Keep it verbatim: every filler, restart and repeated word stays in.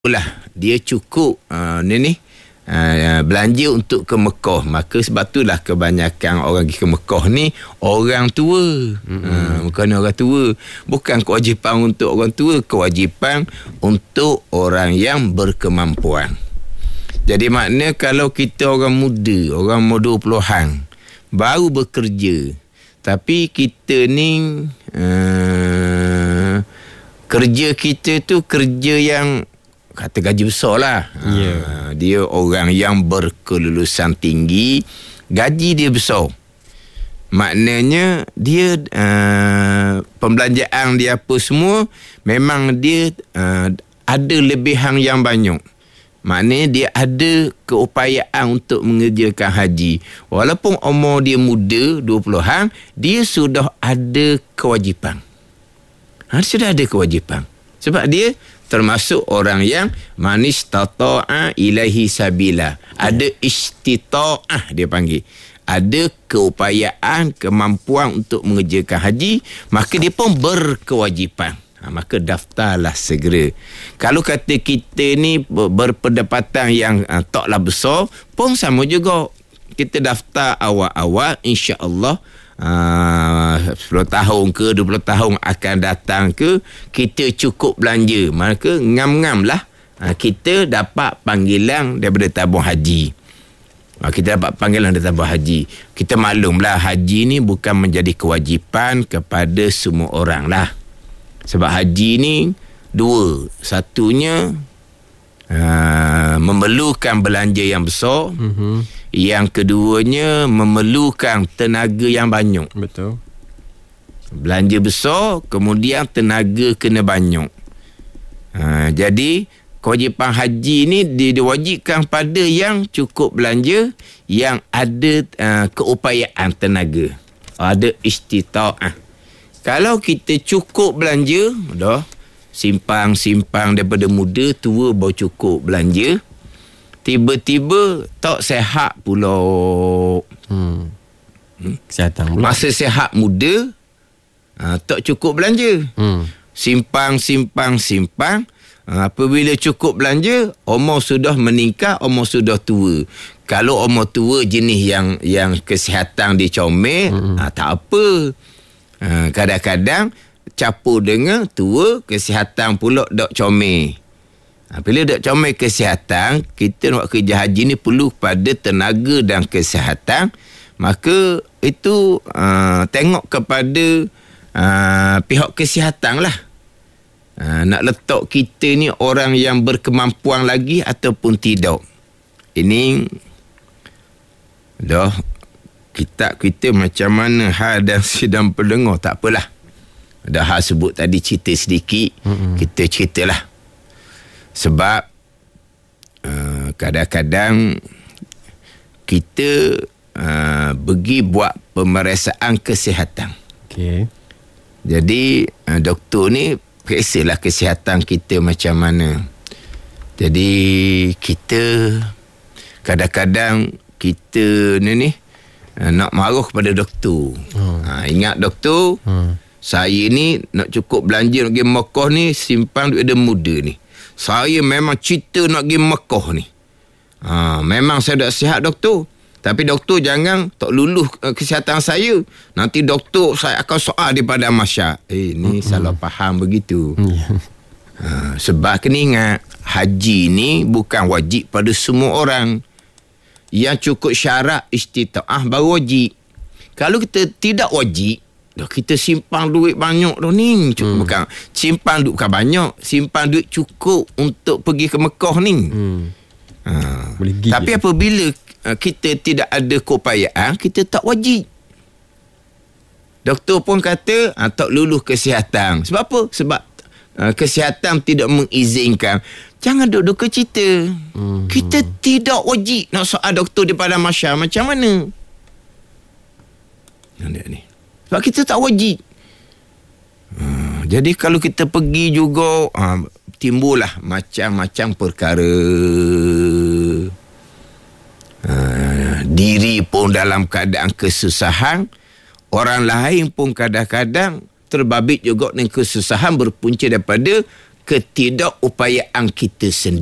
lah dia cukup uh, ni ni uh, belanja untuk ke Mekah, maka sebab itulah kebanyakan orang pergi ke Mekah ni orang tua. Mm-hmm. Uh, bukan orang tua, bukan kewajipan untuk orang tua, kewajipan untuk orang yang berkemampuan. Jadi makna kalau kita orang muda, orang umur dua puluhan baru bekerja, tapi kita ni uh, kerja kita tu kerja yang kata gaji besar lah. Yeah. Uh, dia orang yang berkelulusan tinggi, gaji dia besar. Maknanya dia uh, pembelanjaan dia apa semua memang dia uh, ada lebihan yang banyak. Maknanya dia ada keupayaan untuk mengerjakan haji. Walaupun umur dia muda, dua puluhan, dia sudah ada kewajipan. Ha, sudah ada kewajipan. Sebab dia termasuk orang yang manis tata'a ilaihi sabila. Ada istita'ah dia panggil. Ada keupayaan, kemampuan untuk mengerjakan haji, maka dia pun berkewajipan. Ha, maka daftarlah segera. Kalau kata kita ni berpendapatan yang uh, taklah besar, pun sama juga. Kita daftar awal-awal, insya-Allah uh, sepuluh tahun ke dua puluh tahun akan datang ke, kita cukup belanja, maka ngam-ngam lah uh, kita dapat panggilan daripada tabung haji. Uh, kita dapat panggilan daripada tabung haji. Kita maklumlah haji ni bukan menjadi kewajipan kepada semua orang lah. Sebab haji ni dua. Satunya uh, memerlukan belanja yang besar. Mm-hmm. Yang keduanya memerlukan tenaga yang banyak. Betul. Belanja besar, kemudian tenaga kena banyak. Uh, jadi kewajipan haji ni diwajibkan pada yang cukup belanja, yang ada uh, keupayaan tenaga, ada istita'ah. Kalau kita cukup belanja, dah simpang-simpang daripada muda, tua baru cukup belanja, tiba-tiba tak sihat pula. Hmm. Hmm? Kesihatan pula. Masa sihat muda, ha, tak cukup belanja. Hmm. Simpang-simpang-simpang, ha, apabila cukup belanja, umur sudah meningkat, umur sudah tua. Kalau umur tua jenis yang yang kesihatan dia comel, hmm. ha, tak apa. Ha, kadang-kadang capur dengan tua, kesihatan pula dok comel. Ha, bila dok comel kesihatan, kita nak kerja haji ni perlu pada tenaga dan kesihatan. Maka itu uh, tengok kepada uh, pihak kesihatan lah. Uh, nak letak kita ni orang yang berkemampuan lagi ataupun tidak. Ini dah kitab kita macam mana hal dan sidang pendengar, tak apalah. Dah hal sebut tadi cerita sedikit, mm-hmm. kita ceritalah. Sebab uh, kadang-kadang kita uh, pergi buat pemeriksaan kesihatan. Okey. Jadi uh, doktor ni periksalah kesihatan kita macam mana. Jadi kita kadang-kadang kita ni ni nak marah kepada doktor. Hmm. Ha, ingat doktor, hmm. saya ni nak cukup belanja nak pergi Mekah ni, simpan duit dia muda ni. Saya memang cita nak pergi Mekah ni. Ha, memang saya dah sihat doktor. Tapi doktor jangan tak lulus uh, kesihatan saya. Nanti doktor saya akan soal di pada masyarakat. Eh, ni hmm. salah faham begitu. Hmm. Ha, sebab kena ingat, haji ni bukan wajib pada semua orang. Yang cukup syarat istita'ah baru wajib. Kalau kita tidak wajib, dah kita simpan duit banyak dah ni. Cukup, hmm. bukan simpan duit bukan banyak, simpan duit cukup untuk pergi ke Mekah ni. Hmm. Ha. Tapi apabila uh, kita tidak ada keupayaan, kita tak wajib. Doktor pun kata uh, tak lulus kesihatan. Sebab apa? Sebab uh, kesihatan tidak mengizinkan. Jangan duduk ke cerita. Hmm. Kita tidak wajib nak soal doktor di padang mahsyar. Macam mana? Ni. Sebab kita tak wajib. Ha, jadi kalau kita pergi juga, ha, timbullah macam-macam perkara. Ha, diri pun dalam keadaan kesusahan. Orang lain pun kadang-kadang terbabit juga dengan kesusahan berpunca daripada ketidakupayaan kita sendiri.